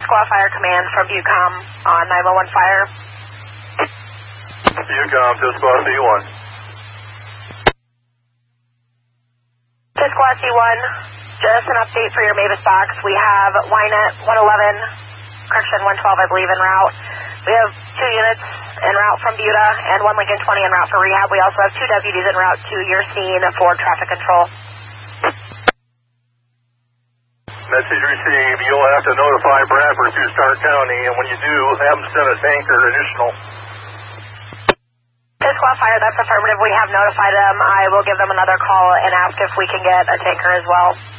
Squaw Fire Command from Bucom on 911 Fire. Bucom, Squaw C1. Squaw C1, just an update for your Mavis box. We have Wynette 111, correction 112 I believe en route. We have 2 units en route from Buda and 1 Lincoln 20 en route for rehab. We also have 2 deputies en route to your scene for traffic control. Message received. You'll have to notify Bradford through Stark County, and when you do, have them send a tanker additional. Squaw Fire, that's affirmative. We have notified them. I will give them another call and ask if we can get a tanker as well.